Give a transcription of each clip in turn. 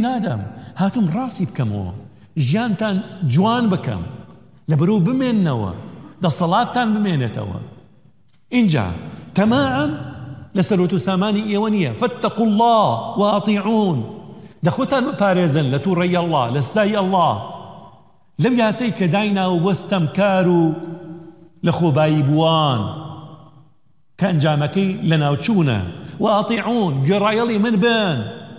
نادەم هاتووم ڕاستی بکەمەوە ژیانتان جوان بکەم لەبەرەوە بمێننەوە دەسەڵاتتان بمێنێتەوە اینجا تەماعەن لە سەرۆت و سامانی ئێوە نییە فاتقوا الله وأطيعون دەخۆتان بپارێزن لە تووڕەی الله لە سزای الله لەم یاسەی کە داینا و وەستەمکار و لە خۆبایی بووان کە ئەنجامەکەی لە ناوچوونە وأطيعون گێڕایەڵی من بن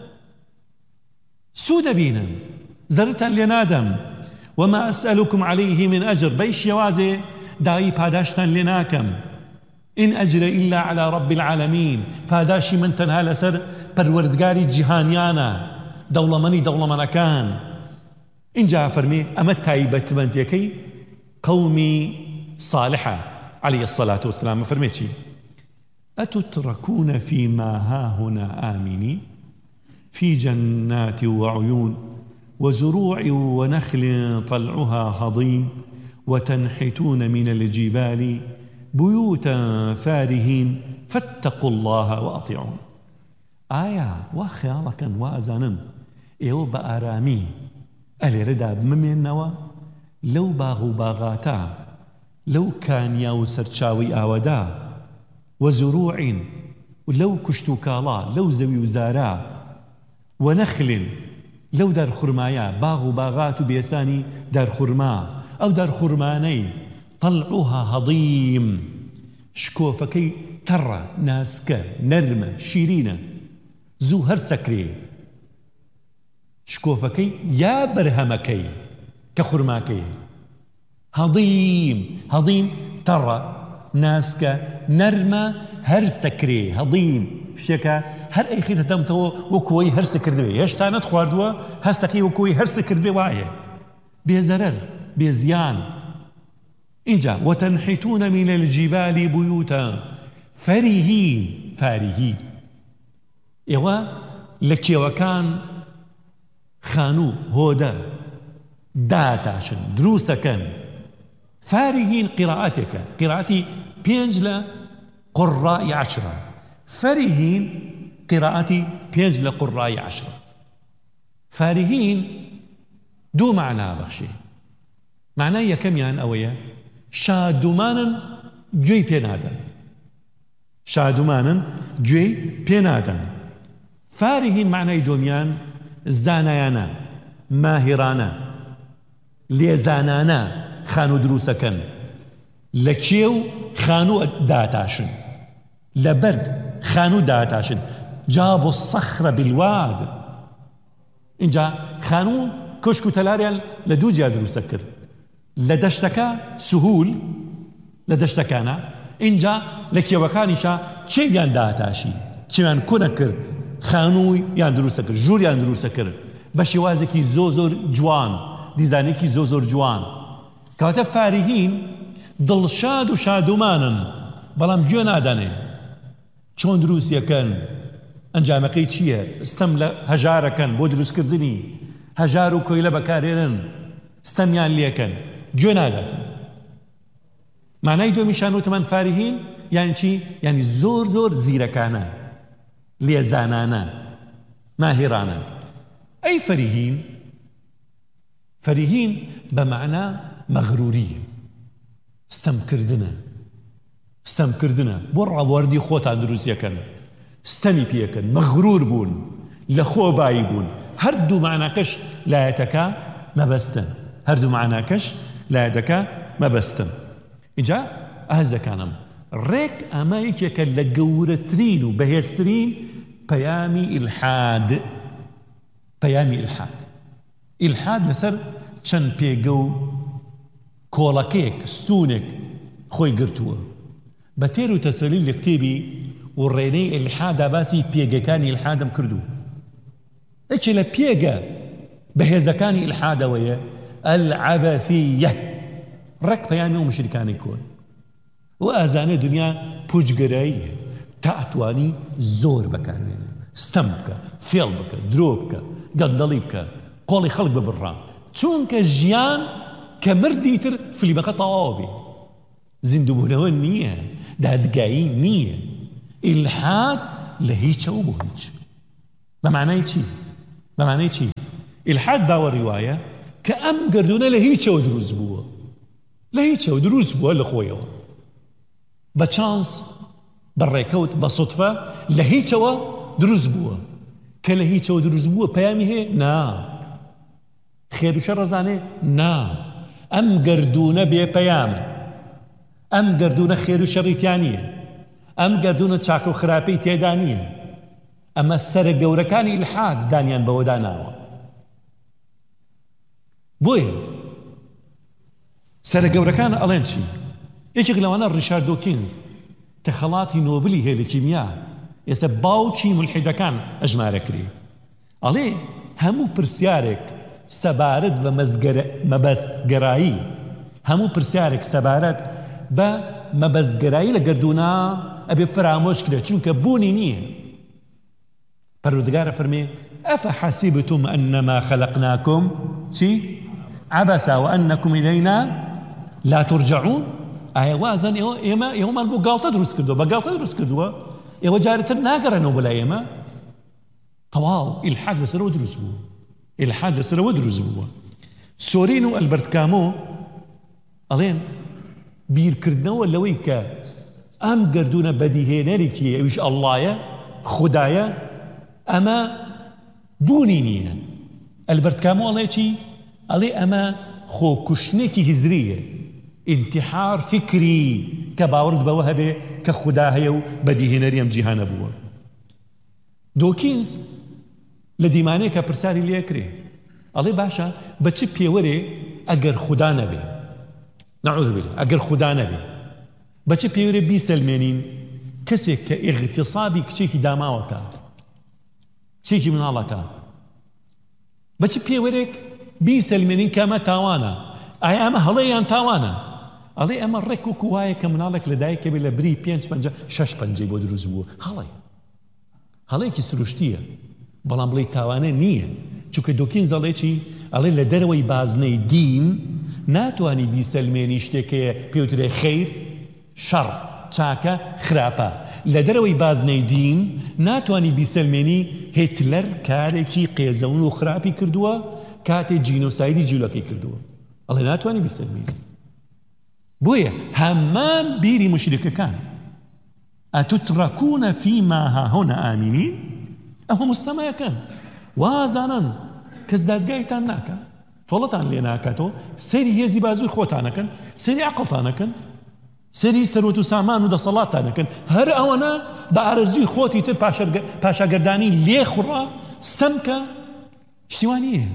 سوودە بینن زەرتان لێ نادەم وما أسألكم عليه من أجر بەی شێوازێ داوای پاداشتان لێ ناکەم إن أجر إلا على رب العالمين پاداشی من تەنها لەسەر پەروەردگاری جیهانیانە دەوڵەمەنەکان اینجا فەرمی ئەمە تایبەتمەندیەکەی قەومی صالحە عليه الصلاة والسلام فەرمی چی أتتركون فيما هاهنا آمنين في جنات وعيون وزروع ونخل طلعها هضيم وتنحتون من الجبال بيوتا فارهين فاتقوا الله وأطيعون آية وخيالكا وأزانا إيو بأرامي ئەلێرەدا بمێننەوە لەو باغ و باغاتە لەو کانیا و سەرچاوی ئاوەدا وەزروعین لەو کشت و کاڵا لەو زەوی و زارا وەنەخلین لەو دارخورمایە باغ و باغات و بێسانی دارخورما ئەو دارخورمانەی طەلعوها هەضیم شکۆفەکەی تەڕە ناسکە نەرمە شیرینە زوو هەر سەکرێ شکۆفەکەی یا بەرهەمەکەی کە خورماکەی هەضیم تەڕە ناسکە نەرمە هەر سەکرێ هەضیم شتێکە هەر ئەیخیتە دەمتەوە وەکوەی هەرسە کردوێ هێشتا نەتخواردووە هەستەکەی وەکوەی هەرسە کردوێ وایە بێزەرەر بێزیان اینجا وتنحتون من الجبال بيوتا فارهين ئێوە لە کێوەکان خانوو هۆدە داتاشن دروسەکەن فارهين قراءتك قراءتي بينج ل قراء عشرة فارهين قراءتي بينج ل قراء عشرة فارهين دو معنى بخشي معناه كم يعني أويا شادمانا جوي بينادا شادمانا جوي بينادا فارهين معناه دوميان زانایانە ماهرانە لێزانانە خانوو دروسەکەن لە کێو خانوو داتاشن لە بەرد خانوو داتاشن جابوا الصخر بالواد اینجا خانوو کۆشک و تەلاریان لە دوو جیا دروسە کرد لە دەشتەکە سهول لە دەشتەکانە اینجا لە کێوەکانیشە کێویان داتاشی کێویان کۆنە کرد خانووی یان دروسە کرد ژووریان دروسە کرد بە شێوازێکی زۆر جوان دیزانێکی زۆر جوان کەواتە فارهین دڵشاد و شادومانن بەڵام گوێ نادانێ چۆن دروستیەکەن ئەنجامەکەی چییە ستەم لە هەژارەکەن بۆ دروستکردنی هەژار و کۆیلە بەکارێنن ستەمیان لێکەن گوێ ناداتن مانای دۆمیشان وتمان فارهین یانی چی یانی زۆر زیرەکانە لێزانانە ماهرانە ئەی فەریهین بەمەعنا مەغروریە ستەمکردنە بۆ ڕاوەردی خۆتان دروستیەکەن ستەمی پێکەن مەغرور بوون لە خۆبایی بوون هەردوو معناکەش لایەتەکە مەبەستن اینجا ئازەکانم ڕێک ئەمە یەکێکە لە گەورەترین و بەهێزترین پەیامی ئیلحاد لەسەر چەند پێگە و کۆڵەکەیەک ستونێک خۆی گرتووە بە تێر و تەسەلیل لە کتێبی و ڕێنەی ئیلحادا باسی پێگەکانی ئیلحادم کردو یەکێ لە پێگە بەهێزەکانی ئیلحادەوەیە العەبەثیە ڕێک پەیامی و مشریکانی کۆن و ئازانە دنیا پوچگەراییە تا ئەتوانی زۆر بەکاربێنێ ستەم بکە فێڵ بکە درۆ بکە گەندەڵی بکە قۆڵی خەڵک ببڕا چونکە ژیان کە مردی تر فلیمەکە تەواو بێ زیندوبوونەوە نییە دادگایی نییە ئیلحاد لە هیچەوە بۆ هیچ بە معنای چی بەمانەی چی؟ ئیلحاد باوەڕی وایە کە ئەم گردونە لە هیچەوە دروست بووە، لە هیچەوە دروست بووە لە خۆیەوە، بە چانس، بە ڕێکەوت، بە سوتفە لە هیچەوە دروست بووە. کە لە هیچەوە دروست بووە پەیامی هەیە؟ نا. خێر و شەڕ ڕەزانێ؟ نا. ئەم گردونە بێ پەیامە، ئەم گردونە خێر و شەڕی تیا نییە، ئەم گردونە چاکە و خراپەی تێدا نییە. ئەمە سەرە گەورەکانی ئیلحاد دانیان بەوە داناوە. بۆیە سەرە گەورەکان ئەڵێن چی؟ یەکێک لەوانە ڕیشارد دۆکینز کە خەڵاتی نۆبلی هەیە لە کیمیا، ئێستا باوکی ملحیدەکان ئەژمارە کرێ، ئەڵێ هەموو پرسیارێک سەبارەت بە مەبەستگەرایی، هەموو پرسیارێک سەبارەت بە مەبەستگەرایی لە گردوونە ئەبێ فرامۆش کرێت، چونکە بوونی نییە. پەروەردگارە فەرمێ ئەفەحەسیبتم ئەنەما خەلەقناکم چی؟ عەبەسا وەئەنەکم ئیلەینا لا ترجعون. ئایا وازن ئێوەمان بۆ گاڵتە دروست کردووە، بە گاڵتە دروست کردووە، ئێوە جارێتر ناگەڕێنەوە بەلای ئێمە؟ تەواو ئیلحاد لەسەرەوە دروست بوو، ئیلحاد لەسەرەوە دروست بووە. سۆرین و ئەلبەرت کامۆ ئەڵێن بیرکردنەوە لەوەی کە ئەم گردونە بەدیهێنەرێکی ئەویش ئەڵڵایە، خودایە، ئەمە بوونی نییە. ئەلبەرت کامۆ ئەڵێ چی؟ ئەڵێ ئەمە خۆکوشتنێکی هزریە، انتحار فکری کە باوەڕت بەوە هەبێ کە خودا هەیە و بەدیهێنەری ئەم جیهانە بووە. دۆکینز لە دیمانەیە کە پرسیاری لێ کرێ، ئەڵێ باشە بە چ پێوەرێ ئەگەر خودا نەبێ، نەعوذ بالله، ئەگەر خودا نەبێ بە چ پێوەرێ بیسەلمێنین کەسێک کە ئیغتیسابی کچێکی داماوەکە، کچێکی مناڵەکە، بە چ پێوەرێک بیسەلمێنین کە ئەمە تاوانە؟ ئایا ئەمە هەڵەیان تاوانە؟ ئەڵێ ئەمە ڕێک وەکو وایە کە مناڵێک لە دایکە بێ لە بری 5-6 پەنجەی بۆ دروست بووە، هەڵەیەکی سروشتیە، بەڵام بڵێ تاوانە نییە. چونکە دۆکینز ئەڵێ چی؟ ئەڵێ لە دەرەوەی بازنەی دین ناتوانی بیسەلمێنی شتێکەیە پێوترێ خەیر، شەڕ، چاکە، خراپە. لە دەرەوەی بازنەی دین ناتوانی بیسەلمێنی هیتلەر کارێکی قێزەون و خراپی کردووە کاتێ جینۆسایدی جیولەکەی کردووە، ئەڵێ ناتوانی بیسەلمێنی. بۆیە هەمان بیری مشرکەکان ئەتوتڕەکوونە فیما هاهونا ئامینین، ئەوە مستەمایەکەن وازانن کەس دادگایتان ناکە، تۆڵەتان لێ ناکاتەوە، سەیری هێزی بازووی خۆتانەکەن، سەیری عەقڵتانەکەن، سەیری سەرۆت و سامان و دەسەڵاتانەکەن، هەر ئەوەنە بە ئارەزووی خۆتی تر پاشاگەردانی لێ خوڕا ستەمکە شتیوانیە.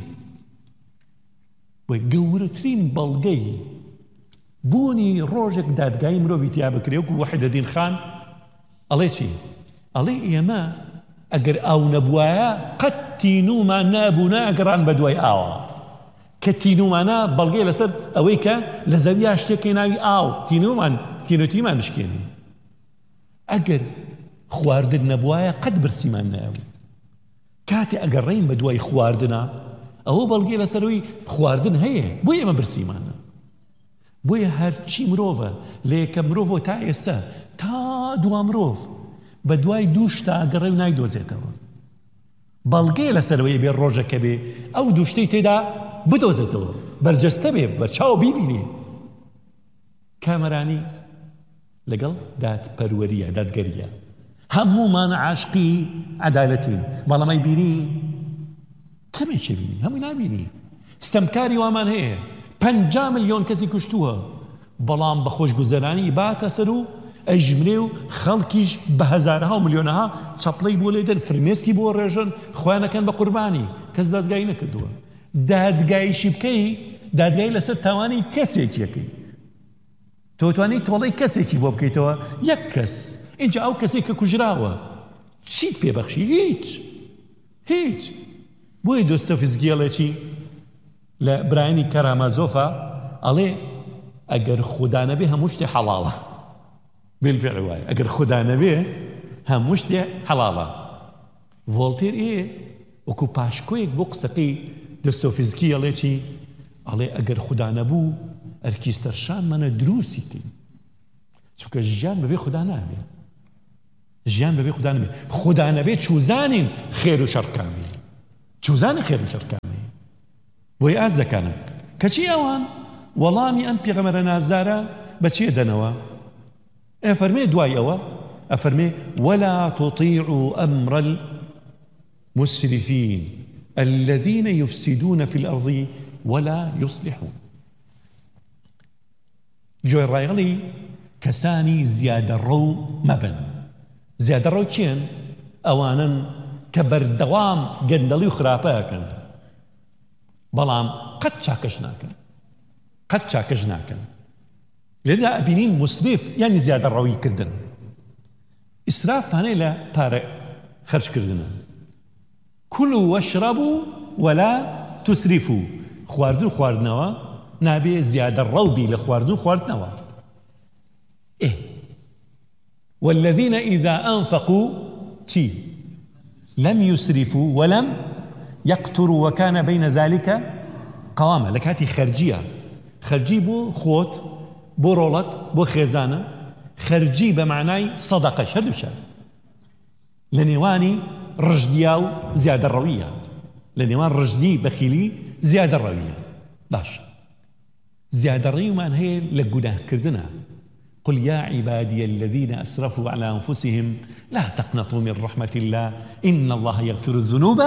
بۆی گەورەترین بەڵگەی بوونی ڕۆژێک دادگایی مرۆڤی تیا بکرێ وەکو وەحیدەدین خان ئەڵێ چی؟ ئەڵێ ئێمە ئەگەر ئاو نەبوایە قەت تینومان نابوونا ئەگەڕان بە دوای ئاوە، کە تینومانە بەڵگەی لەسەر ئەوەی کە لە زەویا شتێکی ناوی ئاو تینوتیمان بشکێنی. ئەگەر خواردن نەبوایە قەت برسیمان ناوی. کاتێ ئەگەڕێین بە دوای خواردنە ئەوە بەڵگەی لەسەرەوەی خواردن هەیە، بۆیە ئێمە برسیمانە. بۆیە هەرچی مرۆڤە لە یەکە مرۆڤ تا ئێستا تا دوا مرۆڤ بە دوای دووشتا ئەگەڕێ و نایدۆزێتەوە، بەڵگەی لەسەرەوەی بێ ڕۆژەکە بێ ئەو دووشتەی تێدا بدۆزێتەوە، بەرجەستە بێ، بەرچاو بیبینی. کامەرانی لەگەڵ دادپەروەریە، دادگەریە، هەموومان عاشقی عەدالەتین، بەڵام ئەی بینی کەمێکی بینی، هەمووی نابینی. ستەمکاری وامان هەیە 50 ملیۆن کەسی کوشتووە، بەڵام بە خۆشگوزەرانی باتە سەر و ئەیژمرێ و خەڵکیش بە هەزارها و ملیۆنەها چەپڵەی بۆ لێدەن، فرمێسکی بۆ ڕێژن، خۆیانەکەن بە قوربانی، کەس دادگایی نەکردووە. دادگایشی بکەی، دادگایی لەسەر تاوانی کەسێکیەکەی، تۆ توانی تۆڵەی کەسێکی بۆ بکەیتەوە، یەک کەس، اینجا ئەو کەسێک کە کوژراوە چیت پێبەخشی؟ هیچ. بۆی دۆستۆڤسکی ئەڵێ لە برایانی کەرامازۆفە ئەڵێ ئەگەر خودا نەبێ هەموو شتێ حەڵاڵە، بالفعل وایە، ئەگەر خودا نەبێ هەموو شتێ حەڵاڵە. ڤۆڵتێر وەکو پاشکۆیەک بۆ قسەکەی دۆستۆڤسکی ئەڵێ ئەڵێ ئەگەر خودا نەبوو ئەرکی سەرشانمانە دروستی کرد، چونکە ژیان بەبێ خودا نابێ، ژیان بەبێ خودا نەبێ، خودا نەبێ چوزانین خێر و شەڕکانی. چوزانی خێر و شەرکانی بۆی ئاز دەکەنم کەچی ئەوان وەڵامی ئەم پێغەمبەرە نازدارە بەچیە دەنەوە ئەفەرمێ دوای ئەوە ئەفەرمێ ولا تطيعوا أمر المسرفين الذين يفسدون في الأرض ولا يصلحون جۆی ڕایەڵی کەسانی زیادە ڕەو مەبن زیادە ڕەو کێن ئەوانن کە بەردەوام گەندەڵی و خراپەکەن بەڵام قەت چاکەش ناکەن لێدا ئەبینین مسریف یعنی زیادە ڕەوی کردن ئیسرافانەی لە پارە خەرجکردنە کولوا واشربوا ولا تسرفوا خواردن و خواردنەوە نابێ زیادە ڕەوبی لە خواردن و خواردنەوە والذين إذا أنفقوا لم يسرفوا ولم يقتروا وكان بين ذلك قواما لكاتي خرجي بو خوت بو رولت بو خيزانة خرجي بمعنى صدقة شردوشا لنيواني رجدياو زيادة الروية لنيوان رجدي بخيلي زيادة الروية باش زيادة الروية من هي لقناه كردنا قل يا عبادي الذين أسرفوا على أنفسهم لا تقنطوا من رحمة الله إن الله يغفر الذنوب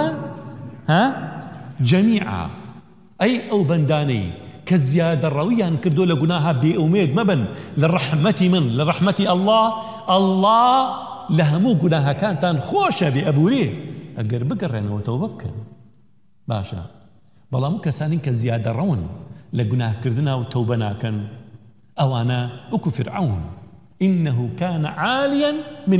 جميعا أي أو بنداني كزيادة الروية كردوا لقناها بأميد مبن لرحمة الله لهمو قناها كانت خوشة بأبوريه أقر بقرين وتوبكن باشا بلا مو كسانين كزيادة رون لقناها كردنا وتوبنا كان أوانا أكو فرعون إنه كان عاليا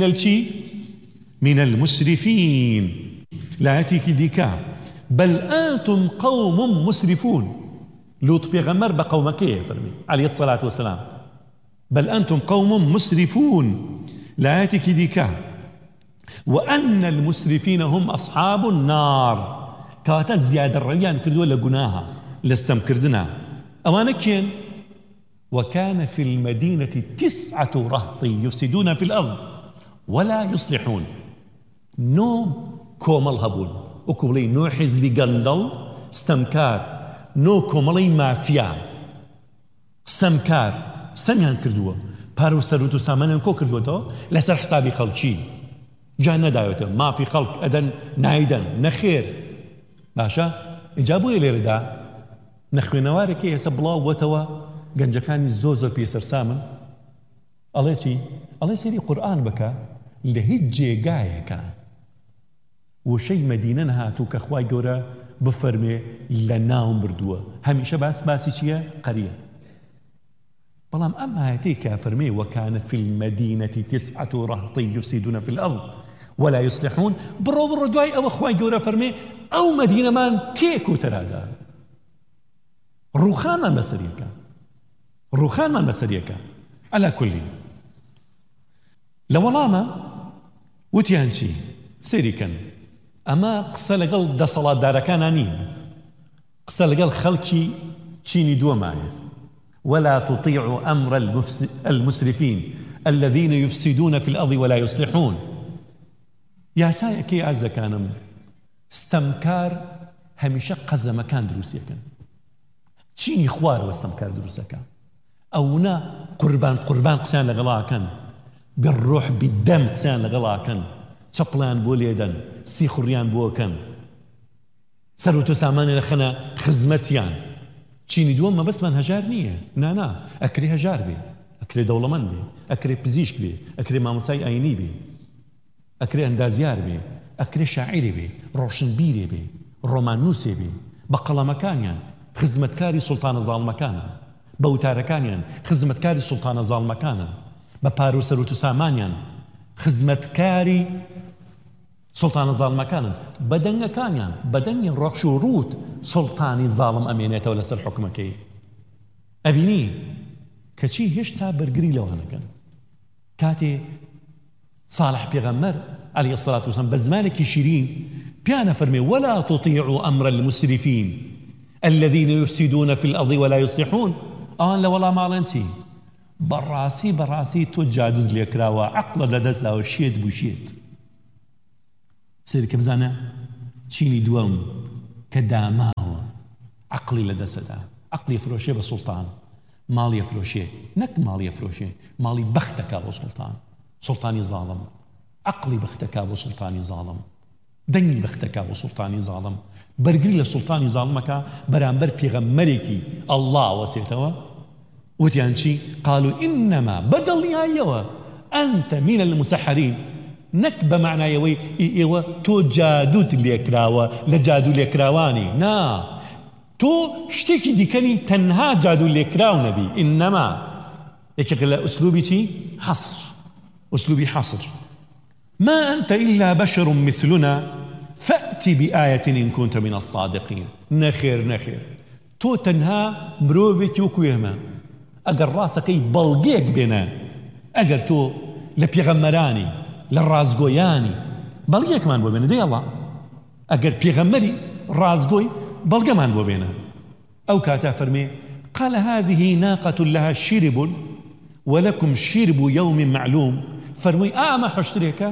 من المسرفين لا يأتيك ديكا بل أنتم قوم مسرفون لوط بيغمر بقومك فرمي عليه الصلاة والسلام بل أنتم قوم مسرفون لا يأتيك ديكا وأن المسرفين هم أصحاب النار كواتا زيادة الريان كردوا لقناها لسم كردنا أوانا كين وكان في المدينة 9 رهط يفسدون في الأرض ولا يصلحون نو كومل هبون وكوملي نو حزب قندل استمكار نو كوملي مافيا استميان كردوه بارو سروتو سامانن كو كردوه تو لسر حسابي خلقي جانا دايوته ما في خلق أدن نايدن نخير باشا إجابوا إلي ردا نخوينواركي يسب الله وتوا گەنجەکانی زۆر پێسەر سامن ئەڵێ چی؟ ئەڵێ سێری قورئان بکە لە هیچ جێگایەکە وشەی مەدینە نەهاتوو کە خوای گەورە بفەرمێ لە ناوم بردووە هەمیشە باسی چییە؟ قەریە بەڵام ئەم ئایەتەی کە فەرمێ وەکانە فی المەدینەة 9 رهط یفسدون في الأرض ولا يصلحون بڕۆ دوای ئەوە خوای گەورە فەرمێ ئەو مەدینەمان تێک و تەرادا ڕووخانمان بەسەریەکە على كل لەوەڵامە وتیان چی سێریکەن ئەمە قسە لەگەڵ دەسەڵاتدارەکانان نین قسە لەگەڵ خەڵکی چینی دووەمایە ولا تطيعوا أمر المسرفين الذين يفسدون في الأرض ولا يصلحون یاسایەکەی ئازەکانم ستەمکار هەمیشە قەزەمەکان دروستیەکەن چینی خوارەوە ستەمکار دروستەکە ئەونا قوربان قسەیان لەگەڵاکەن بالروح بالدم قسەیان لەگەڵاکەن چەپڵیان بۆ لێدەن سی خوڕیان بۆکەن سەروت و سامانیان دەخەنە خزمەتیان چینی دووەم مەبەستمان هەژار نییە نانا ئەکرێ هەژار بێ ئەکرێ دەوڵەمەند بێ ئەکرێ پزیشک بێ ئەکرێ مامۆستای ئاینی بێ ئەکرێ ئەندازیار بێ ئەکرێ شاعیری بێ ڕۆشنبیرێ بێ ڕۆماننووسێ بێ بە قەڵەمەکانیان خزمەتکاری سوڵتانە زاڵمەکانن بە وتارەکانیان خزمەتکاری سوڵتانە زاڵمەکانن بە پار و سەروت و سامانیان خزمەتکاری سوڵتانە زاڵمەکانن بە دەنگەکانیان بە دەنگی ڕەخش و ڕووت سوڵتانی زاڵم ئەمێنێتەوە لەسەر حوکمەکەی ئەبینی کەچی هێشتا بەرگری لەوانەکەن کاتێ صالح پێغەمبەر عليه الصلاة والسلام بە زمانێکی شیرین پیانە فەرمێ ولا تطيعوا أمر المسرفين الذين يفسدون في الأرض ولا يصلحون ئەوان لە وەڵام ماڵێن چی بەڕاستی تۆ جادوت لێکراوە عەقڵت لەدەستداوە شێت بوو شێت سێرکە بزانە چینی دووەم کە داماوە عقلی لەدەسەدا عقلی فرۆشێ بە سوڵتان ماڵی فرۆشێ نەک ماڵی فرۆشێ ماڵی بەختەکە بۆ سوڵتانی زاڵم عقلی بەختەکە بۆ سوڵتانی زاڵم دەنگی بەختەکە بۆ سوڵتانی زاڵم بەرگری لە سوڵتانی زاڵمەکە بەرامبەر پێغەمبەرێکی ئەڵڵا وەسێتەوە وتیان چی قالوا إنما بەدڵنیاییەوە أنت من المسحرين نەک بە معنایەوەی ئێوە تۆ جادوت لێکراوە لە جادو لێکراوانی نا تۆ شتێکی دیکەنی تەنها جادو لێکراو نەبی ئینەما یەکێک لە ئوسلوبی چی حەصر ئوسلوبی حەصر ما أنت إلا بشر مثلنا فأتي بآية إن كنت من الصادقين نخير تۆ تەنها مرۆڤێکی وەکو ئێمە ئەگەر ڕاستەکەی بەڵگەیەک بێنە ئەگەر تۆ لە پێغەمبەرانی لە ڕازگۆیانی بەڵگەیەکمان بۆ بێنە دەیڵا ئەگەر پێغەمبەری ڕازگۆی بەڵگەمان بۆ بێنە ئەو کاتا فەرمێ قال هذه ناقة لها شرب ولكم شرب يوم معلوم فەرمووی ئامە حشترێکە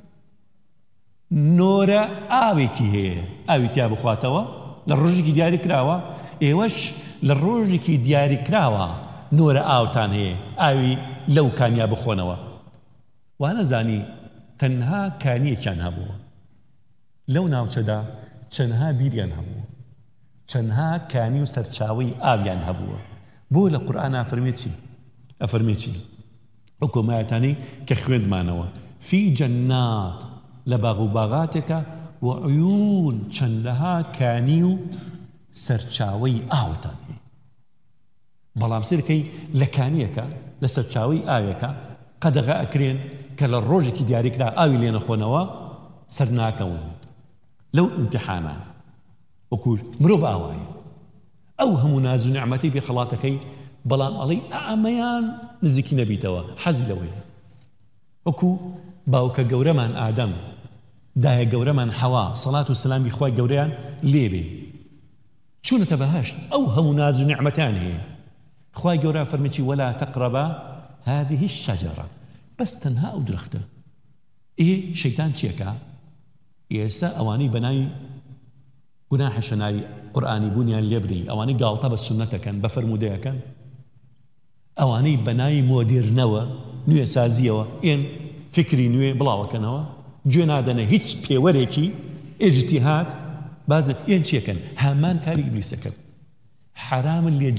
نۆرە ئاوێکی هەیە ئاوی تیا بخواتەوە لە ڕۆژێکی دیاری کراوە ئێوەش لە ڕۆژێکی دیاری کراوە نۆرە ئاوتان هەیە ئاوی لەو کانیا بخۆنەوە وانەزانی تەنها کانیەکیان هەبووە لەو ناوچەدا چەندها بیریان هەبووە چەندها کانی و سەرچاوی ئاویان هەبووە بۆ لە قورئان ئەفەرمێ چی ئەو کۆمایەتانی کە خوێندمانەوە في جەنات لە باغ و باغاتێکە و عیون چەندەها کانی و سەرچاوی ئاوتان هەیە بەڵام سێرکەی لە کانیەکە لە سەرچاوی ئاوێکە قەدەغە ئەکرێن کە لە ڕۆژێکی دیاریکرا ئاوی لێ نەخۆنەوە سەر ناکەون لەو ئیمتیحانە وەکو مرۆڤ ئاوایە ئەو هەموو ناز و نعمەتی بێ خەڵاتەکەی بەڵام ئەڵێی ئەمەیان نزیکی نەبیتەوە حەزی لەوەیە وەکو باوکە گەورەمان ئادەم دایە گەورەمان حەوا سەڵات و سەلامی خوای گەورەیان لێبێ چوونەتە بەهەشت ئەو هەموو ناز و نعمەتیان هەیە خوای گەورە فەرمێکی وەلا تەقرەبا هذه الشجرة بەس تەنها ئەو درەختە شەیتان چیەکە ئێستا ئەوانەی بەناوی گوناحە شەناوی قورئانی بوونیان لێبری ئەوانەی گاڵتە بە سونەتەکەن بە فەرمودەیەکەن ئەوانەی بەناوی مۆدێرنەوە نوێ سازیەوە ئێن فکری نوێ بڵاوەکەنەوە گوێ نادەنە هیچ پێوەرێکی ئیجتیهاد بازە ئێن چیەکەن هەمان کاری ئیبلیسەکەن حرامن لێ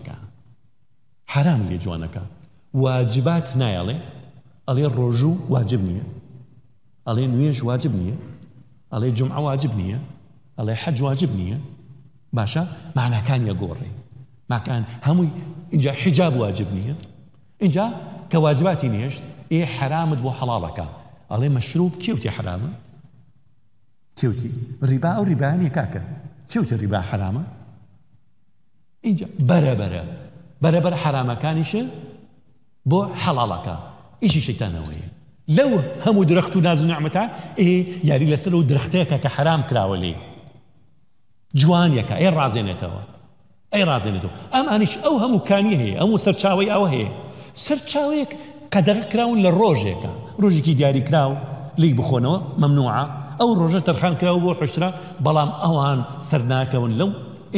جوانەکە واجبات نایەڵێ ئەڵێ ڕۆژوو واجب نییە ئەڵێ نوێژ واجب نییە ئەڵێ جومعە واجب نییە ئەڵێ حەج واجب نییە باشە معناکانیە گۆڕێ ماکان هەمووی اینجا حجاب واجب نییە اینجا کە واجباتی نیەشت حرامت بۆ حەڵاڵەکە ئەڵێ مەشروب کێوتی حرامە کێوتی ڕیبا ئەو ڕیبایانیە کاکە کێوتی ڕیبا حرامە اینجا بەرەبەر حرامەکانیشە بۆ حەڵاڵەکە ئیشی شەیتانەوەیە لەو هەموو درەخت و ناز و نعمەتە یاری لەسەر و درەختەیەکە کە حرام کراوە لێ جوانیەکە ڕازێنێتەوە ئەمانیش ئەو هەموو کانی هەیە ئەموو سەرچاوی ئەوە هەیە سەرچاوەیەک قەدەغە کراون لە ڕۆژێکە ڕۆژێکی دیاری کراو لی بخۆنەوە مەمنوعە ئەو ڕۆژە تەرخان کراوە بۆ حشرە بەڵام ئەوان سەرناکەون لەو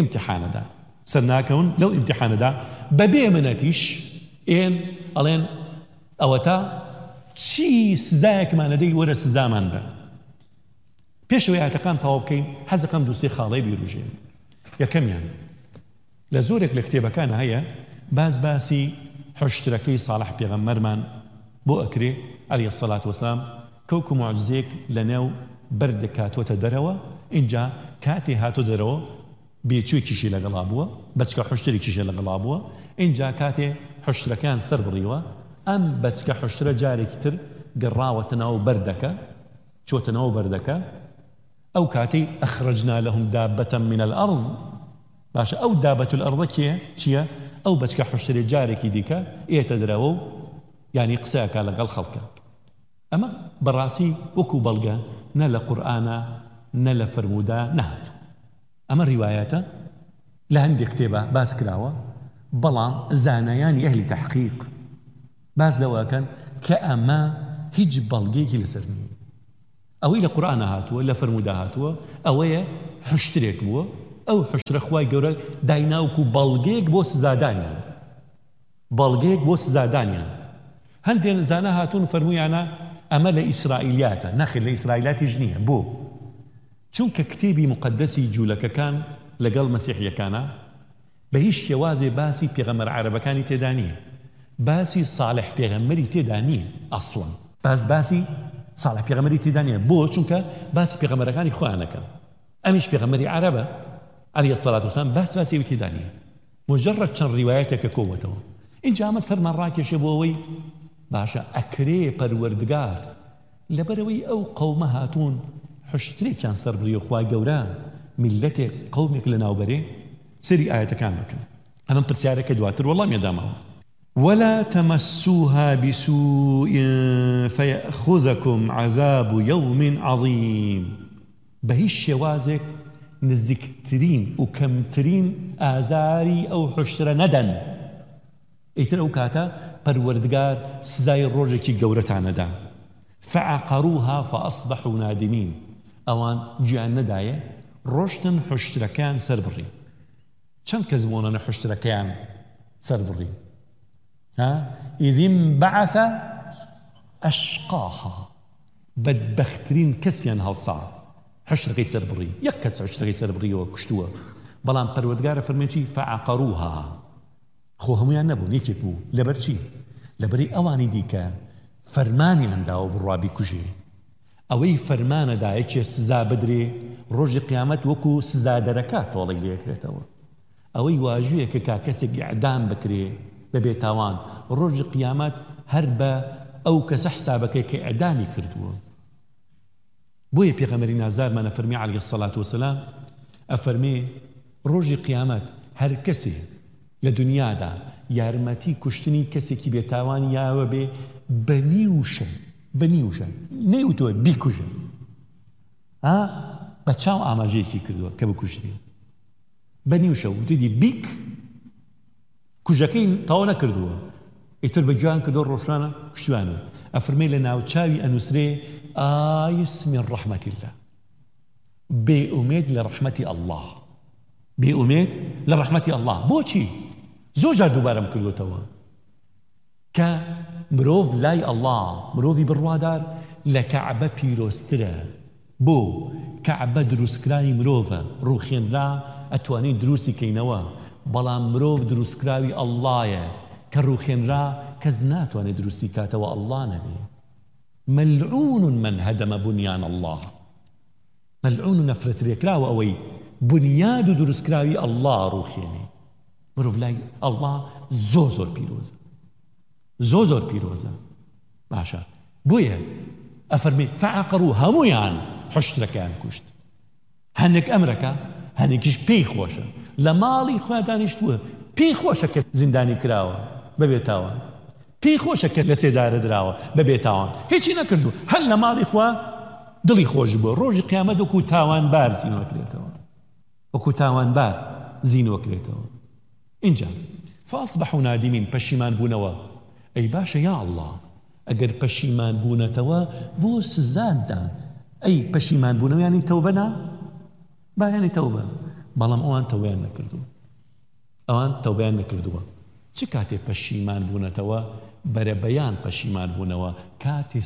ئیمتیحانەدا بەبێ منەتیش ئەڵێن ئەوە تا چی سزایەکمانەدەی وەرە سزامان بە پێشەوەی ئاەتەکان تەواو بکەین حەزەکەم دووسێ خاڵەی بیرروژێن یەکەمیان لە زۆرێک لە کتێبەکانە هەیە باسی حشترەکەی ساڵح پێغەمبەرمان بۆ ئەکرێ عەلەیهی السەڵات وەسەلام کەوکو موعجزەیەک لە نێو بەردێک هاتووەتە دەرەوە اینجا کاتێ هاتۆ دەرەوە بێچوویەکیشی لەگەڵا بووە بەچکە حشتێکیشی لەگەڵا بووە اینجا کاتێ حشتەکان سەر بڕیوە ئەم بەچکە حشترە جارێکی تر گەڕاوەتە ناو بەردەکە چۆتە ناو بەردەکە ئەو کاتەی ئەخرەجنا لەهم دابەتەن من الأرض باشە ئەو دابەت الأرضە چییە ئەو بەچکە حشترێ جارێکی دیکە ئێتە دەرەوە و یعنی قسەیەکە لەگەڵ خەڵکە ئەمە بەڕاستی وەکو بەڵگە نە لە قورئانە نە لە فەرموودا نەهاتوو ئەمە ڕیوایەتە لە هەندێک کتێبە باس کراوە بەڵام زانایانی ئەهلی تەحقیق باس لەوەکەن کە ئەمە هیچ بەڵگەیەکی لەسەر نییە ئەوەی لە قورئان هاتووە لە فەرموودا هاتووە ئەوەیە حشترێک بووە ئەو حشترە خوای گەورە دایناوکو بەڵگەیەک بۆ سزادانیان بەڵگەیەک بۆ سزادانیان هەندێک زانە هاتوون فەرموویانە ئەمە لە ئیسرائیلیاتە نەخێر لە ئیسرائیلاتیش نییە بۆ چونکە کتێبی مقدەسی جوولەکەکان لەگەڵ مەسیحیەکانە بە هیچ شێوازێ باسی پێغەمبەر عەرەبەکانی تێدا نییە باسی صالح پێغەمبەری تێدا نییە ئەسڵەن باسی صالح پێغەمبەری تێدا نییە بۆ چونکە باسی پێغەمبەرەکانی خۆیانەکەن ئەمیش پێغەمبەری عەرەبە عەلەیهی السەڵاتو وەسەلام باسی تێدا نییە مجرد چەند ڕیوایەتێکە کۆوەتەوە اینجا ئەمە سەرمان ڕاکێشێ بۆ ئەوەی باشە ئەکرێ پەروەردگار لەبەرەوەی ئەو قەومە هاتوون حشترێکیان سەربڕی و خوای گەورە میلەتێک قەومێک لە ناوبەرێ سەری ئاەتەکان بکەن ئەمە پرسیارەکە دواتر وەڵامی داماوە ولا تمسوها بسوء فيأخذكم عذاب يوم عظيم بهیچ شێوازێک نزیکترین و کەمترین ئازاری ئەو حشترە نەدەن ئیتر ئەو کاتە پەروەردگار سزای ڕۆژێکی گەورەتانەدا فعقروها فأصبحوا نادمين ئەوان گویان نەدایە ڕۆشتن حشترەکەیان سەربڕی چەند کەس بۆنە حشترەکەیان سەربڕی إذ انبعث أشقاها بەدبەختترین کەسیان هەڵسا حشتەکەی سەربڕی یەک کەس حشتەکەی سەربڕیەوە کوشتووە بەڵام پەروەردگارە فەرمێکی فعقروها خۆ هەمویان نەبوون یەکێک بوو لەبەر چی؟ لەبەری ئەوانی دیکە فەرمانیان داوە بڕوا بیکوژێ ئەوەی فەرمانەدا یەکێ سزا بدرێ ڕۆژی قیامەت وەکو سزادەرەکە تۆڵی لێکرێتەوە ئەوەی واژوویە کە کەسێک ئیعدام بکرێ بەبێ تاوان ڕۆژی قیامەت هەر بە ئەو کەسە حسابەکەی کە ئیعدامی کردووە بۆیە پێغەمبەری نازارمانە فەرمی عەلەیهی السەڵاتو وەسەلام ئەفەرمێ ڕۆژی قیامەت هەر کەسێ لە دنیادا یارمەتی کوشتنی کەسێکی بێتاوان یاوە بێ بەنیوشە نەیوتۆ بیکوژن بە چاو ئاماژەیەکی کردووە کە بکوژێ بەنیوشە وتیدی بیک کوژەکەی تاوا نەکردووە ئیتر بە گویان کردۆ ڕۆژانە کوشتوانە ئەفەرمێ لە ناوچاوی ئەنووسرێ ئایس من ڕەحمەتی الله بێئومێد لە ڕەحمەتی ئەڵڵاه بێئومێد لە ڕەحمەتی ئەڵڵاه بۆچی؟ زۆر جار دووبارەم کردوتەوە کە مرۆڤ لای ئەڵڵاه مرۆڤی بڕوادار لە کەعبە پیرۆسترە بۆ کەعبە دروستکرانی مرۆڤە ڕووخێنرا ئەتوانین دروستی کەینەوە بەڵام مرۆڤ دروستکراوی ئەڵڵایە کە ڕووخێنرا کەس ناتوانێت دروستی کاتەوە ئەڵڵا نەبێ مەلعون من هەدەمە بنیان ئەڵڵاه مەلعون و نەفرەترێکراوە ئەوەی بنیاد و دروستکراوی ئەڵڵا ڕووخێنێ مرۆڤ لای ئەڵڵا زۆر پیرۆزە زۆر پیرۆزە باشە بۆیە ئەفەرمێ فعقروا هەمویان حشتەکەیان کوشت هەندێک ئەمرەکە هەندێکیش پێی خۆشە لە ماڵی خوا دانیشتووە پێی خۆشە کە زیندانی کراوە بەبێ تاوان پێی خۆشە کە لە سێدارە دراوە بەبێ تاوان هیچی نەکردو هەر لە ماڵی خوا دڵی خۆش بووە ڕۆژی قیامەت وەکو تاوانبار زینوەکرێتەوە وەکو تاوانبار زینوەکرێتەوە اینجا فأصبحوا نادمين پەشیمان بوونەوە ئەی باشە یا ئەڵڵا ئەگەر پەشیمان بوونەتەوە بۆ سزادان ئەی پەشیمان بوونەوە یانی تەوبە نا با یانی تەوبە بەڵام ئەوان تەوبەیان نەکردووە چ کاتێ پەشیمان بوونەتەوە بەرەبەیان پەشیمان بوونەوە کاتێ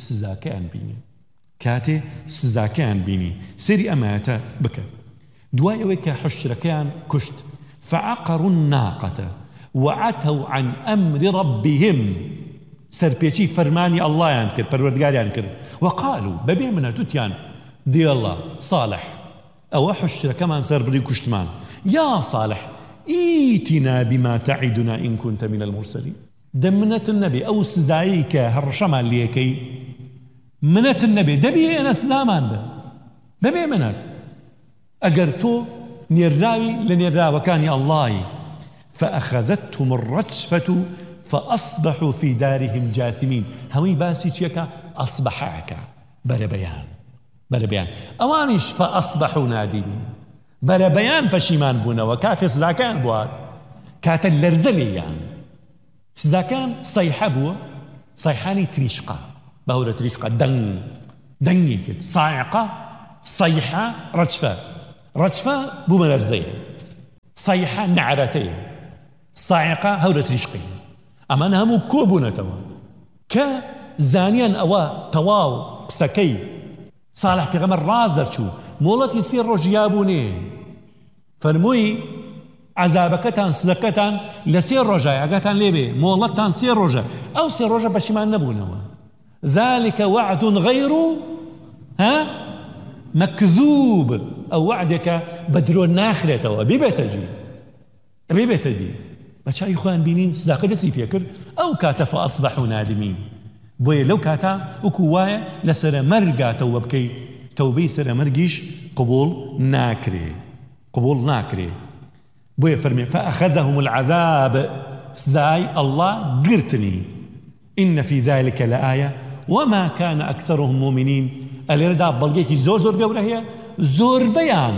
سزاکەیان بینی سەری ئەمایەتە بکە دوای ئەوەی کە حشرەکەیان کوشت فعقروا الناقة وعتوا عن أمر ربهم سەرپێچی فەرمانی ئەڵڵایان کرد پەروەردگاریان کرد وقالوا بەبێ منە توتیان دی ئەڵڵا صالح ئەوە حشرەکەمان سەربڕی کوشتمان یا صالح ئیتینا بما تعیدنا إن كنت من المرسلين دەمنەت نەبێ ئەو سزایی کە هەڕەشەمان لێکەی منەت نەبێ دەبێ ئێنە سزامان بەبێ منەت ئەگەر تۆ نێراوی لە نێراوەکانی ئەڵڵایی فأخذتهم الرجفة فأصبحوا في دارهم جاثمين هەمووی باسی چیەکە ئەصبحەکە بەرەبەیان ئەوانیش فأصبحوا نادمين بەرەبەیان پەشیمان بوونەوە کاتێ سزاکان بوات کاتە لەرزە لێیان سزاکان سەیحە بووە سەیحانی تریشقا بەهورە تریشقا دەنگ دەنگێکت ساعقە صەیحە ڕەجفە بوومە لەرزەیە صەیحە نەعرەتەیە ساعقە هەورە تریشقی ئەمان هەموو کۆبوونەتەوە کە زانیان ئەوە تەواو قسەکەی ساڵح پێغەمبەر ڕاز دەرچوو مۆڵەتی 3 ڕۆژیا بوونێ فەرمووی عەزابەکەتان سزەکەتان لە 3 ڕۆژە ئاگاتان لێبێ مۆڵەتتان 3 ڕۆژە ئەو 3 ڕۆژە پەشیمان نەبوونەوە ذلك وعد غير مەکذوب ئەو وعدێکە بە درۆ ناخرێتەوە بێبێتە دی بە چای خۆیان بینین سزاکە دەستی پێکرد ئەو کاتە فەئەصبەحوا نادمین بۆیە لەو کاتە وەکو وایە لە سەرە مەرگا تەوبە بکەی تەوبەی سەرە مەرگیش قبول ناکرێ بۆیە فەرمێ فأخذهم العذاب سزای الله گرتنی إن في ذلك لآية وما كان أكثرهم مؤمنين ئەلێرەدا بەڵگەیەکی زۆر گەورە هەیە زۆربەیان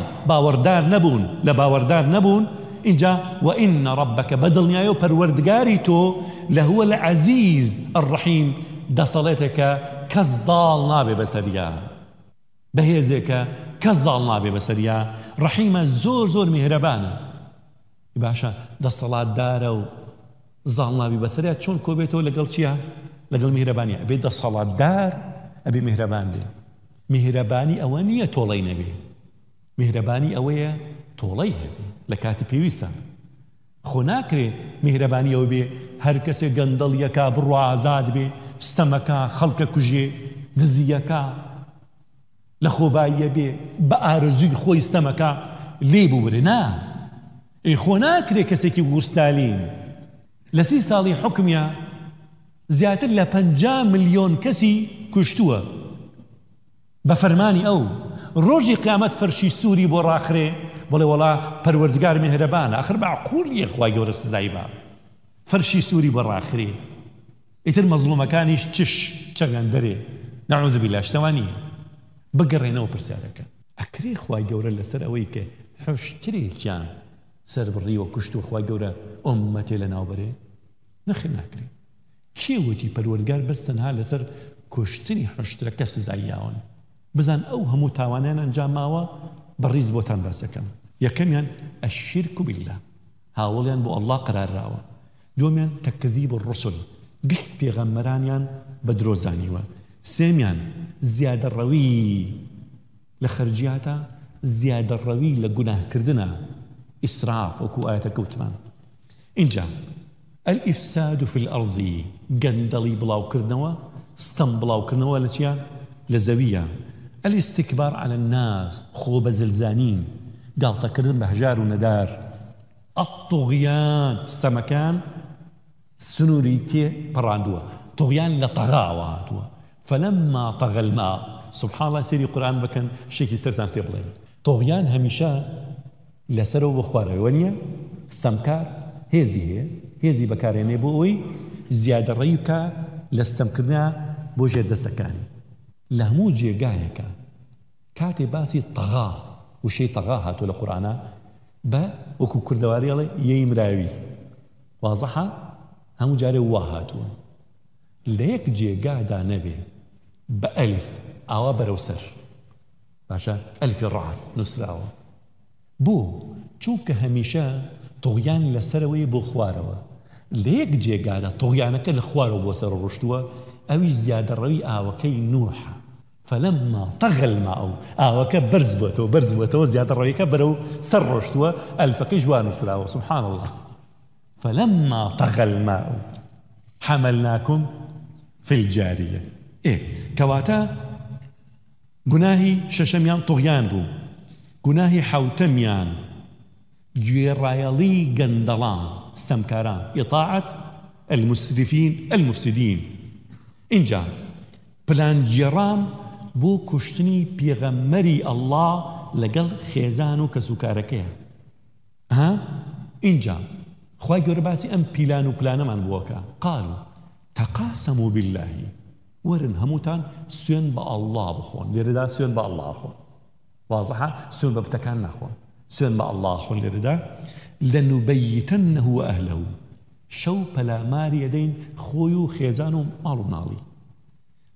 باوەڕدار نەبوون اینجا وإن ربك بەدڵنیایە و پەروەردگاری تۆ لهو العزيز الرحيم دەسەڵێتێکە کەس زاڵ نابێ بەسەریا بەهێزێکە کەس زاڵ نابێ بەسەریا ڕەحیمە زۆر میهرەبانە باشە دەسەڵاتدارە و زاڵ نابێ بەسەریا چۆن کۆبێتەوە لەگەڵ چییە؟ لەگەڵ میهرەبانیە ئەبێ دەسەڵاتدار ئەبێ میهرەبان بێ میهرەبانی ئەوە نییە تۆڵەی نەبێ میهرەبانی ئەوەیە تۆڵەی هەبێ لە کاتی پێویستە خۆ ناکرێ میهرەبانی ئەوە بێ هەر کەسێ گەندەڵیەکە بڕوا ئازاد بێ ستەمەکە خەڵکە کوژێ دزیەکە لە خۆباییە بێ بە ئارەزووی خۆی ستەمەکە لێ بوورێ خۆ ناکرێ کەسێکی وستالین لە 30 ساڵی حکمیە زیاتر لە 50 ملیۆن کەسی کوشتووە بە فەرمانی ئەو ڕۆژی قیامەت فەرشی سووری بۆ ڕاخرێ بڵێ وەڵا پەروەردگار میهرەبانە ئەخر بەعقوڵیە خوای گەورە سزای بە فەرشی سووری بۆ ڕاخرێ ئیتر مەزلومەکانیش چەگەندەرێ نەعوذ بالله شتەوە نییە بگەڕێنەوە پرسیارەکە ئەکرێ خوای گەورە لەسەر ئەوەی کە حوشترێکیان سەر بڕیوە کوشتووە خوای گەورە ئوممەتێ لە ناوبەرێ نەخێر ناکرێ کێوەتی پەروەردگار بەس تەنها لەسەر کوشتنی حوشترەکە سزاییاون بزان ئەو هەموو تاوانیان ئەنجام ماوە بەڕیز بۆتان باسەکەم یەکەمیان الشرك بالله هاوڵیان بۆ الله قرارراوە دووەمیان تەکذیب الرسل گشت پێغەمبەرانیان بە درۆزانیوە سێمیان زیادەڕەوی لە خەرجیاتە زیادەڕەوی لە گوناهکردنە ئیسراف وەکو ئاەتە کەوتمان اینجا الإفساد في الأرض گەندەڵی بڵاوکردنەوە ستەم بڵاوکردنەوە لە چیە؟ لە زەویە الاستكبار على الناس خۆ بەزلزانین گاڵتەکردن بە هەژار و نەدار الطغيان ستەمەکان سنووری تێ پەڕاندووە طغيان لە تەغاوە هاتووە فلما طغى الماء سبحان الله سيري قرآن بكن شيكي سرتان في بلين طغيان هميشا لسرو بخواره ونيا استمكار هێزی بەکارێنێ بۆ ئەوەی زیادە ڕێی بکە لە ستەمکردنە بۆ ژێردەستەکانی لە هەموو جێگایەکە کاتێ باسی تەغا وشەی تەغا هاتووە لە قورئانە بە وەکو کوردەواریڵێ یەی مراوی وازەحە هەموو جارێ وا هاتووە لە یەک جێگادا نەبێ بە ئەلیف ئاوا بەرەو سەر باشە ئەلیفی ڕاست نووسراوە بۆ چونکە هەمیشە طغیان لەسەرەوەی بۆ خوارەوە لە یەک جێگادا طغیانەکە لە خوارەوە بۆ سەر ڕۆشتووە ئەوی زیادەڕەوی ئاوەکەی نوحە فلما طغى الماء ئاوەکە بەرز بووەتەوە زیادەڕەویەکە بەرەو سەر ڕۆشتووە ئەلفەکەی جوان نووسراوە سبحان الله فلما طغى الماء حملناكم في الجارية کەواتە گوناهی شەشەمیان طغیان بوو گوناهی حەوتەمیان گوێڕایەڵی گەندەڵان ستەمکاران ئیطاعەت المسرفین المفسدین اینجا پلانگێڕان بۆ کوشتنی پێغەمبەری الله لەگەڵ خێزان و کەسوکارەکەیە اینجا خوای گەورە باسی ئەم پیلان و پلانەمان بووەکە قالوا تقاسموا بالله ورن هەمووتان سوێن بە الله بخۆن لێرەدا سوێن بە الله خۆن وازەحە سوێن بە بتەکان ناخۆن سوێن بە الله خۆن لێرەدا لەنوبەیتەنەه وەئەهلەه شەو پەلاماری ئەدەین خۆی و خێزان و ماڵ و ناڵی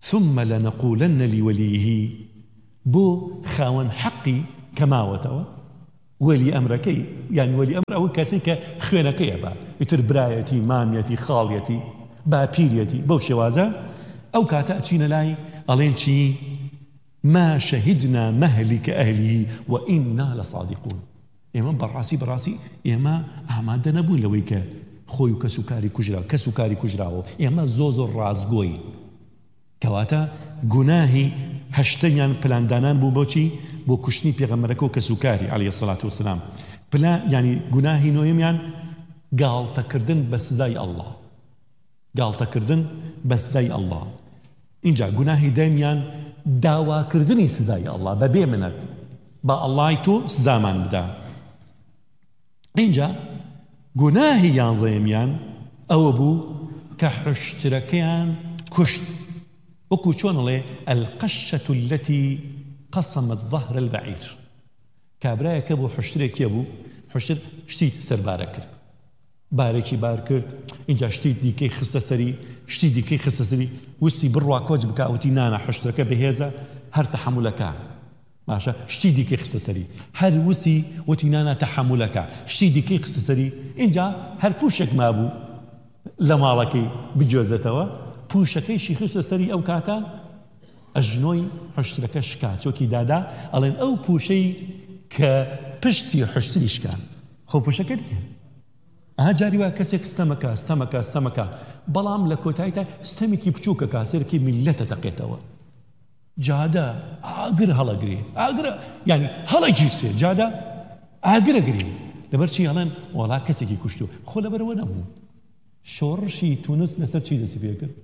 ثم لنقولن لوليه بو خاون حقي كما وتوا ولي أمركي يعني ولي أمر أو كاسيك خوينكي أبا يتر برايتي ماميتي خاليتي باپیرەتی بەو شێوازە ئەو کاتە ئەچینە لای ئەڵێن چی ما شهدنا مهلك أهله وإنا لصادقون ئێمە بەڕاستی ئێمە ئامادە نەبوون لەوەی کە خۆی و کەس و کاری کوژراوە ئێمە زۆر ڕازگۆین کەواتە گوناهی هەشتەمیان پلاندانان بوو بۆچی بۆ کوشتنی پێغەمبەرەکە و کەسوکاری عەلەیهی سەڵات وسەلام ینی گوناهی نۆیەمیان گاڵتەکردن بە سزای ئەڵڵا گاڵتەکردن بە سزای ئەڵڵا اینجا گوناهی دەمیان داواکردنی سزای ئەڵڵا بەبێ منەت با ئەڵڵای تۆ سزامان بدا اینجا گوناهی یانزەیەمیان ئەوە بوو کە حشترەکەیان کوشت وەکو چۆن ئەڵێ القەشەة التي قەسەمت ظەهر البەعیر کابرایەکە بۆ حشترێکیە بوو حشتر شتی سەربارە کرد بارێکی بار کرد اینجا شتی دیکەی خستە سەری شتی دیکەی خستە سەری وستی بڕوا کۆچ بکە وتی نانە حشتەکە بەهێزە هەر تەحەمولەکە باشە شتی دیکەی خستە سەری هەر وسی وتی نانە تەحەمولەکە شتی دیکەی خستە سەری اینجا هەر پوشێک مابوو لە ماڵەکەی بجۆزێتەوە پوشەکەیشی خستە سەری ئەو کاتە ئەژنۆی حشتەکە شکا چۆکی دادا ئەڵێن ئەو پوشەی کە پشتی حشتری شکان خۆ پوشەکە دیە جاری وایە کەسێک ستەمەکە بەڵام لە کۆتاییدا ستەمێکی بچووکە کاسێرەکی میلەتە تەقێتەوە جادە ئاگر هەڵەگرێ ئاگرە یعنی هەڵەگیرسێ جادە ئاگرەگرێ لەبەر چی هەڵێن وەڵا کەسێکی کوشتو خۆ لەبەرەوە نەبوو شۆڕشی تونس لەسەر چی دەسی پێ کرد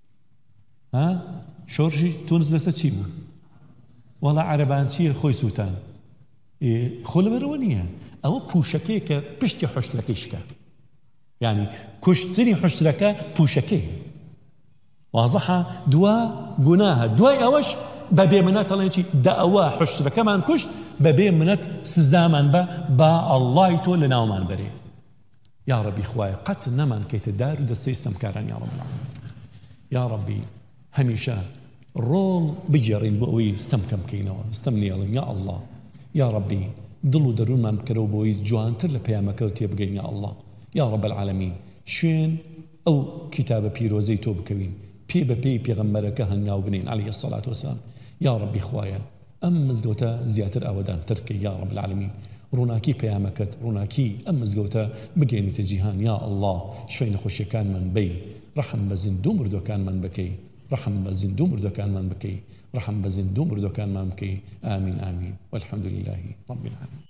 شۆڕشی تونس لەسەر چی بوو وەڵا عەرەبانچیە خۆی سووتان خۆ لەبەرەوە نییە ئەوە پوشەکەی کە پشتی حشتەکەی شکا یعنی کوشتنی حشتەکە پوشەکەی وازەحە دوا گوناهە دوای ئەوەش بەبێ منەت ئەڵێن چی دا ئەوە حشتەکەمان کوشت بەبێ منەت سزامان بە با ئەڵڵای تۆ لە ناومان بەرێ یا ڕەبی خوایە قەت نەمان کەیتە دار و دەستەی ستەمکاران یا ڕەب العالەمین یا ڕەبی هەمیشە ڕۆڵ بگێڕین بۆ ئەوەی ستەمکەم بکەینەوە ستەم نێڵم یا ئەڵڵا یا ڕەبی دڵ و دەروونمان بکەرەوە بۆی جوانتر لە پەیامەکەوت تێبگەین یا ئەڵڵا یا ڕەب العالەمین شوێن ئەو کتابە پیرۆزەی تۆ بکەوین پێ بە پێی پێغەمبەرەکە هەنگاو بنین عەلەیهی سەڵات وەسەلام یا ڕەبی خوایە ئەم مزگەوتە زیاتر ئاوەدانتر بکەی یا ڕەب العالەمین ڕووناکی پەیامەکەت ڕووناکی ئەم مزگەوتە بگەینێتە جیهان یا ئەڵڵا شوێی نەخۆشیەکانمان بەی ڕەحم بە زیندوو مردوەکانمان بکەی ڕەحم بە زیندوو مردوەکانمان بکەی ڕەحم بە زیندوو مردوەکانمان بکەی ئامین ئامین والحەمدولله رب العالمین